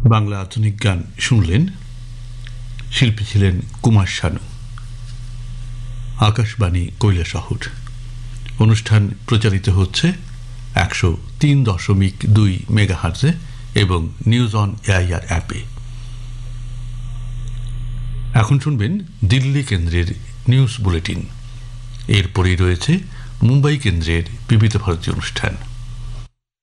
বাংলা আধুনিক গান শুনলেন। শিল্পী ছিলেন কুমার শানু। আকাশবাণী কৈলাসহর। অনুষ্ঠান প্রচারিত হচ্ছে 103.2 মেগাহার্জে এবং নিউজ অন এআইআর অ্যাপে। এখন শুনবেন দিল্লি কেন্দ্রের নিউজ বুলেটিন। এরপরেই রয়েছে মুম্বাই কেন্দ্রের বিবিধ ভারতী অনুষ্ঠান।